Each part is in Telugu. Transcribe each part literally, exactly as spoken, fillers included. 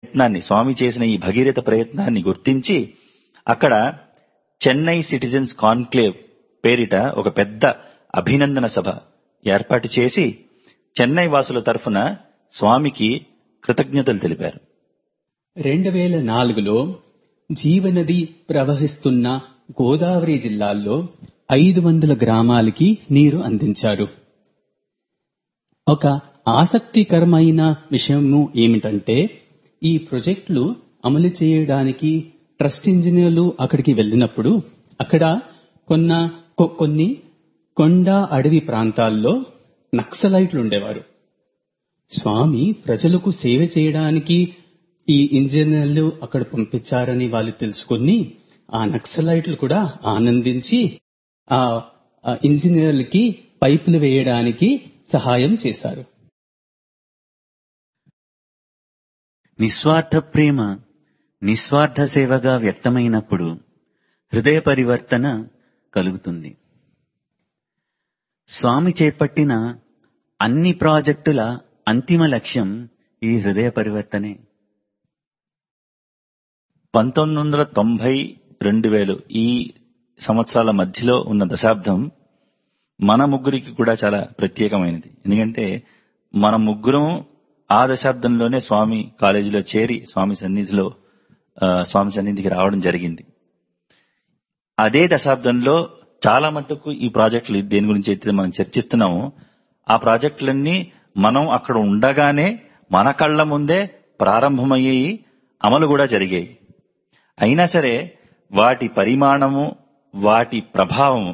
ప్రయత్నాన్ని, స్వామి చేసిన ఈ భగీరథ ప్రయత్నాన్ని గుర్తించి అక్కడ చెన్నై సిటిజన్స్ కాన్క్లేవ్ పేరిట ఒక పెద్ద అభినందన సభ ఏర్పాటు చేసి చెన్నై వాసుల తరఫున స్వామికి కృతజ్ఞతలు తెలిపారు. రెండు వేల నాలుగులో జీవనది ప్రవహిస్తున్న గోదావరి జిల్లాల్లో ఐదు వందల గ్రామాలకి నీరు అందించారు. ఒక ఆసక్తికరమైన విషయము ఏమిటంటే, ఈ ప్రాజెక్టులు అమలు చేయడానికి ట్రస్ట్ ఇంజనీర్లు అక్కడికి వెళ్ళినప్పుడు అక్కడ కొన్న కొన్ని కొండ అడవి ప్రాంతాల్లో నక్సలైట్లు ఉండేవారు. స్వామి ప్రజలకు సేవ చేయడానికి ఈ ఇంజనీర్లు అక్కడ పంపించారని వాళ్ళు తెలుసుకుని ఆ నక్సలైట్లు కూడా ఆనందించి ఆ ఇంజనీర్లకి పైపులు వేయడానికి సహాయం చేశారు. నిస్వార్థ ప్రేమ నిస్వార్థ సేవగా వ్యక్తమైనప్పుడు హృదయ పరివర్తన కలుగుతుంది. స్వామి చేపట్టిన అన్ని ప్రాజెక్టుల అంతిమ లక్ష్యం ఈ హృదయ పరివర్తనే. పంతొమ్మిది వందల తొంభై రెండు వేలు ఈ సంవత్సరాల మధ్యలో ఉన్న దశాబ్దం మన ముగ్గురికి కూడా చాలా ప్రత్యేకమైనది. ఎందుకంటే మన ముగ్గురం ఆ దశాబ్దంలోనే స్వామి కాలేజీలో చేరి స్వామి సన్నిధిలో స్వామి సన్నిధికి రావడం జరిగింది. అదే దశాబ్దంలో చాలా మట్టుకు ఈ ప్రాజెక్టులు దేని గురించి అయితే మనం చర్చిస్తున్నామో ఆ ప్రాజెక్టులన్నీ మనం అక్కడ ఉండగానే మన కళ్ల ముందే ప్రారంభమయ్యాయి, అమలు కూడా జరిగాయి. అయినా సరే వాటి పరిమాణము, వాటి ప్రభావము,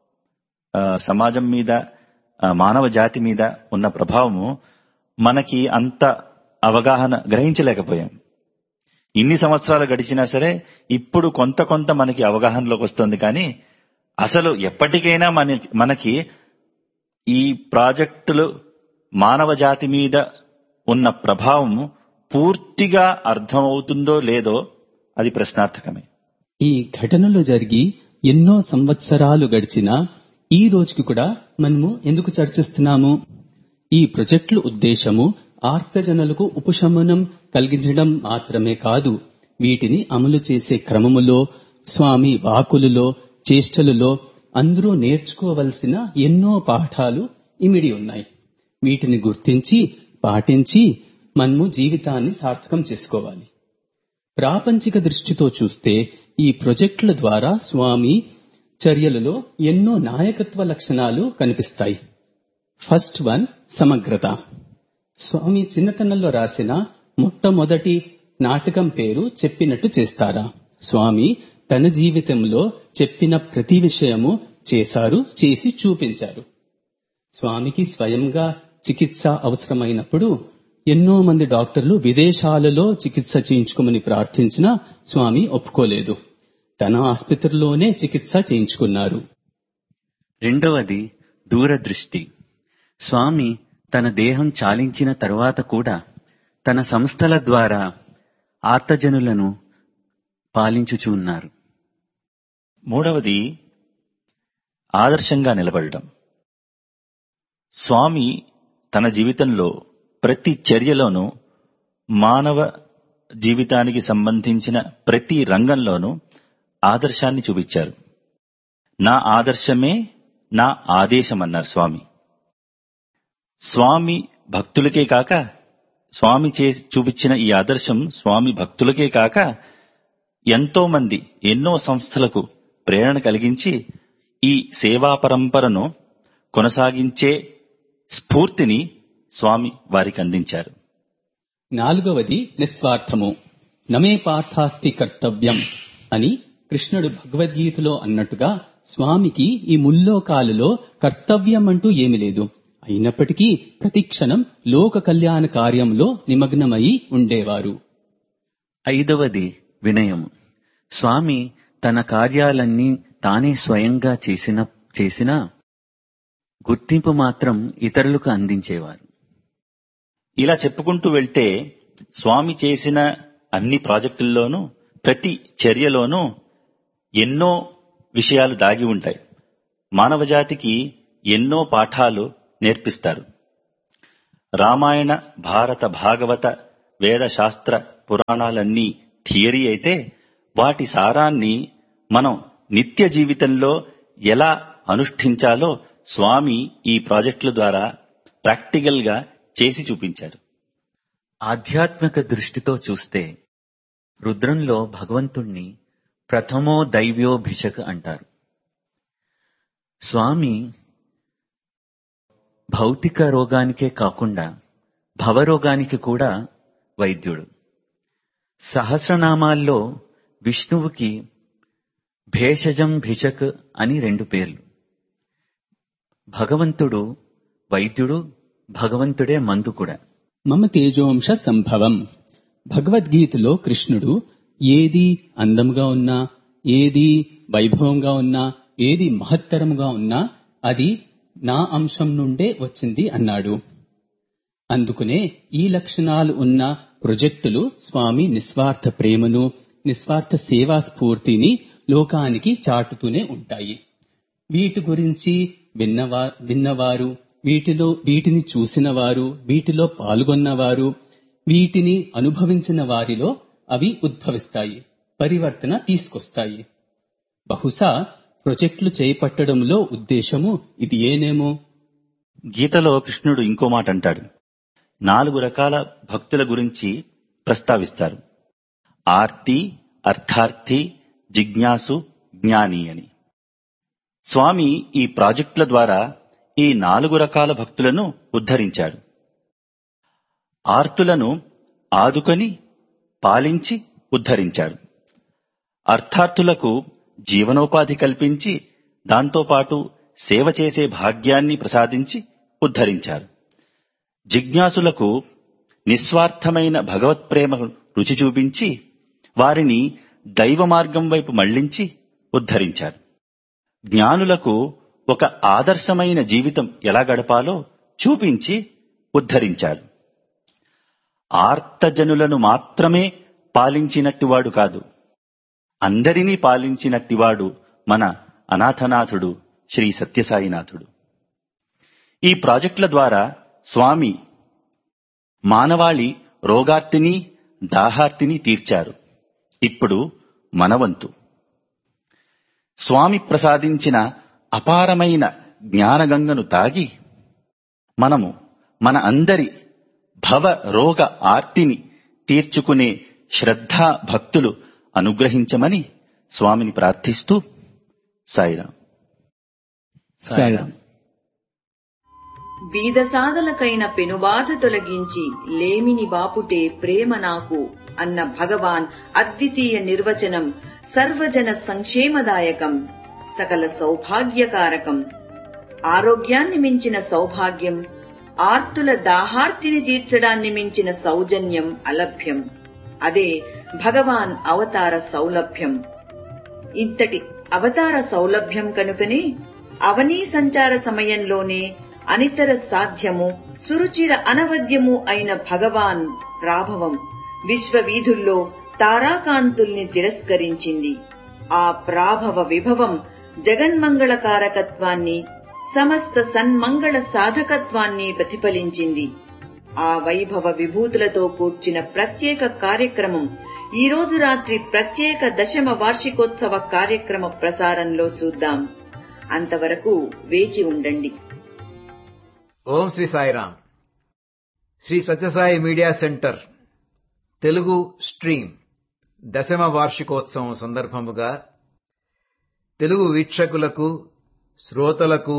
సమాజం మీద, మానవ జాతి మీద ఉన్న ప్రభావము మనకి అంత అవగాహన గ్రహించలేకపోయాం. ఇన్ని సంవత్సరాలు గడిచినా సరే ఇప్పుడు కొంత కొంత మనకి అవగాహనలోకి వస్తుంది. కానీ అసలు ఎప్పటికైనా మన మనకి ఈ ప్రాజెక్టులు మానవ జాతి మీద ఉన్న ప్రభావం పూర్తిగా అర్థమవుతుందో లేదో అది ప్రశ్నార్థకమే. ఈ ఘటనలు జరిగి ఎన్నో సంవత్సరాలు గడిచినా ఈ రోజుకి కూడా మనము ఎందుకు చర్చిస్తున్నాము? ఈ ప్రాజెక్టుల ఉద్దేశము ఆర్తజనులకు ఉపశమనం కలిగించడం మాత్రమే కాదు, వీటిని అమలు చేసే క్రమములో, స్వామి వాకులలో, చేష్టలలో అందరూ నేర్చుకోవలసిన ఎన్నో పాఠాలు ఇమిడి ఉన్నాయి. వీటిని గుర్తించి పాటించి మనము జీవితాన్ని సార్థకం చేసుకోవాలి. ప్రాపంచిక దృష్టితో చూస్తే ఈ ప్రాజెక్టుల ద్వారా స్వామి చర్యలలో ఎన్నో నాయకత్వ లక్షణాలు కనిపిస్తాయి. ఫస్ట్ వన్, సమగ్రత. స్వామి చిన్నతనంలో రాసిన మొట్టమొదటి నాటకం పేరు చెప్పినట్టు చేస్తారా. స్వామి తన జీవితంలో చెప్పిన ప్రతి విషయము చేశారు, చేసి చూపించారు. స్వామికి స్వయంగా చికిత్స అవసరమైనప్పుడు ఎన్నో మంది డాక్టర్లు విదేశాలలో చికిత్స చేయించుకోమని ప్రార్థించినా స్వామి ఒప్పుకోలేదు. తన ఆసుపత్రిలోనే చికిత్స చేయించుకున్నారు. రెండవది దూరదృష్టి. స్వామి తన దేహం చాలించిన తరువాత కూడా తన సంస్థల ద్వారా ఆర్తజనులను పాలించుచున్నారు. మూడవది ఆదర్శంగా నిలబడటం. స్వామి తన జీవితంలో ప్రతి చర్యలోనూ మానవ జీవితానికి సంబంధించిన ప్రతి రంగంలోనూ ఆదర్శాన్ని చూపించారు. నా ఆదర్శమే నా ఆదేశం అన్నారు స్వామి. స్వామి భక్తులకే కాక, స్వామి చేసి చూపించిన ఈ ఆదర్శం స్వామి భక్తులకే కాక ఎంతో మంది, ఎన్నో సంస్థలకు ప్రేరణ కలిగించి ఈ సేవా పరంపరను కొనసాగించే స్ఫూర్తిని స్వామి వారికి అందించారు. నాలుగవది నిస్వార్థము. నమే పార్థాస్తి కర్తవ్యం అని కృష్ణుడు భగవద్గీతలో అన్నట్టుగా స్వామికి ఈ ముల్లోకాలలో కర్తవ్యం అంటూ ఏమి లేదు. అయినప్పటికీ ప్రతిక్షణం లోక కళ్యాణ కార్యంలో నిమగ్నమై ఉండేవారు. ఐదవది వినయము. స్వామి తన కార్యాలన్నీ తానే స్వయంగా చేసిన చేసిన గుర్తింపు మాత్రం ఇతరులకు అందించేవారు. ఇలా చెప్పుకుంటూ వెళ్తే స్వామి చేసిన అన్ని ప్రాజెక్టుల్లోనూ ప్రతి చర్యలోనూ ఎన్నో విషయాలు దాగి ఉంటాయి. మానవజాతికి ఎన్నో పాఠాలు నేర్పిస్తారు. రామాయణ భారత భాగవత వేద శాస్త్ర పురాణాలన్నీ థియరీ అయితే వాటి సారాన్ని మనం నిత్య జీవితంలో ఎలా అనుష్ఠించాలో స్వామి ఈ ప్రాజెక్టుల ద్వారా ప్రాక్టికల్ గా చేసి చూపించారు. ఆధ్యాత్మిక దృష్టితో చూస్తే రుద్రంలో భగవంతుణ్ణి ప్రథమో దైవ్యోభిషక్ అంటారు. స్వామి భౌతిక రోగానికే కాకుండా భవరోగానికి కూడా వైద్యుడు. సహస్రనామాల్లో విష్ణువుకి భేషజం భిషక్ అని రెండు పేర్లు. భగవంతుడు వైద్యుడు, భగవంతుడే మందు కూడా. మమ తేజోంశ సంభవం. భగవద్గీతలో కృష్ణుడు ఏది అందముగా ఉన్నా, ఏది వైభవంగా ఉన్నా, ఏది మహత్తరముగా ఉన్నా అది నా అంశం నుండే వచ్చింది అన్నాడు. అందుకనే ఈ లక్షణాలు ఉన్న ప్రొజెక్టులు స్వామి నిస్వార్థ ప్రేమను, నిస్వార్థ సేవా స్ఫూర్తిని లోకానికి చాటుతూనే ఉంటాయి. వీటి గురించి విన్నవా విన్నవారు వీటిలో వీటిని చూసిన వారు, వీటిలో పాల్గొన్నవారు, వీటిని అనుభవించిన వారిలో అవి ఉద్భవిస్తాయి, పరివర్తన తీసుకొస్తాయి. బహుశా ప్రాజెక్టులు చేపట్టడంలో ఉద్దేశము ఇది ఏనేమో. గీతలో కృష్ణుడు ఇంకో మాట అంటాడు. నాలుగు రకాల భక్తుల గురించి ప్రస్తావిస్తారు. ఆర్తి, అర్థార్థి, జిజ్ఞాసు, జ్ఞాని అని. స్వామి ఈ ప్రాజెక్టుల ద్వారా ఈ నాలుగు రకాల భక్తులను ఉద్ధరించాడు. ఆర్తులను ఆదుకొని పాలించి ఉద్ధరించాడు. అర్థార్థులకు జీవనోపాధి కల్పించి దాంతోపాటు సేవ చేసే భాగ్యాన్ని ప్రసాదించి ఉద్ధరించారు. జిజ్ఞాసులకు నిస్వార్థమైన భగవత్ప్రేమ రుచి చూపించి వారిని దైవ మార్గం వైపు మళ్లించి ఉద్ధరించారు. జ్ఞానులకు ఒక ఆదర్శమైన జీవితం ఎలా గడపాలో చూపించి ఉద్ధరించాడు. ఆర్తజనులను మాత్రమే పాలించినట్టివాడు కాదు, అందరినీ పాలించినట్టివాడు మన అనాథనాథుడు శ్రీ సత్యసాయినాథుడు. ఈ ప్రాజెక్టుల ద్వారా స్వామి మానవాళి రోగార్తిని, దాహార్తిని తీర్చారు. ఇప్పుడు మనవంతు. స్వామి ప్రసాదించిన అపారమైన జ్ఞానగంగను తాగి మనము మన అందరి భవ రోగ ఆర్తిని తీర్చుకునే శ్రద్ధా భక్తులు అనుగ్రహించమని స్వామిని ప్రార్థిస్తూ సాయిరాం. సాయిరాం. బీదసాదలకైన పెనుబాధ తొలగించి లేమిని బాపుటే ప్రేమ నాకు అన్న భగవాన్ అద్వితీయ నిర్వచనం సర్వజన సంక్షేమదాయకం, సకల సౌభాగ్యకారకం. ఆరోగ్యాన్ని మించిన సౌభాగ్యం, ఆర్తుల దాహార్తిని తీర్చడాన్ని మించిన సౌజన్యం అలభ్యం. అదే భగవాన్ అవతార సౌలభ్యం. ఇంతటి అవతార సౌలభ్యం కనుకనే అవనీ సంచార సమయంలోనే అనితర సాధ్యము, సురుచిర అనవద్యము అయిన భగవాన్ ప్రాభవం విశ్వవీధుల్లో తారాకాంతుల్ని తిరస్కరించింది. ఆ ప్రాభవ విభవం జగన్మంగళకారకత్వాన్ని, సమస్త సన్మంగళ సాధకత్వాన్ని ప్రతిఫలించింది. ఆ వైభవ విభూతులతో కూర్చిన ప్రత్యేక కార్యక్రమం ఈ రోజు రాత్రి ప్రత్యేక దశమ వార్షికోత్సవ కార్యక్రమ ప్రసారంలో చూద్దాం. అంతవరకు వేచి ఉండండి. ఓం Shri Sairam. Shri Sathya Sai media centre Telugu stream దశమ వార్షికోత్సవం సందర్భముగా తెలుగు వీక్షకులకు, శ్రోతలకు,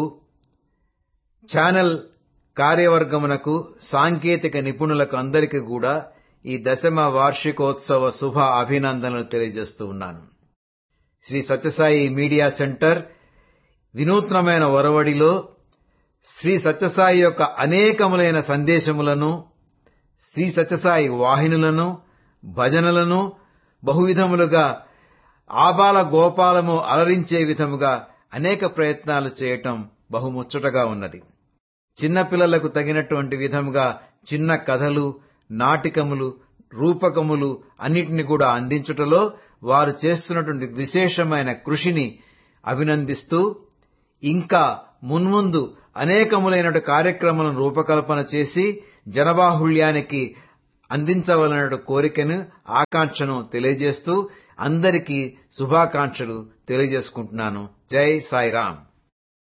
ఛానల్ కార్యవర్గమునకు, సాంకేతిక నిపుణులకు అందరికీ కూడా ఈ దశమ వార్షికోత్సవ శుభ అభినందనలు తెలియజేస్తూ ఉన్నాను. శ్రీ సత్యసాయి మీడియా సెంటర్ వినూత్నమైన ఒరవడిలో శ్రీ సత్యసాయి యొక్క అనేకములైన సందేశములను, శ్రీ సత్యసాయి వాహినులను, భజనలను బహువిధములుగా ఆబాల గోపాలము అలరించే విధముగా అనేక ప్రయత్నాలు చేయటం బహుముచ్చటగా ఉన్నది. చిన్నపిల్లలకు తగినటువంటి విధముగా చిన్న కథలు, నాటికములు, రూపకములు అన్నిటిని కూడా అందించుటలో వారు చేస్తున్నటువంటి విశేషమైన కృషిని అభినందిస్తూ, ఇంకా మున్ముందు అనేకములైన కార్యక్రమాలను రూపకల్పన చేసి జనబాహుళ్యానికి అందించవలన కోరికను ఆకాంక్షను తెలియజేస్తూ అందరికీ శుభాకాంక్షలు తెలియజేసుకుంటున్నాను. జై సాయిరాం.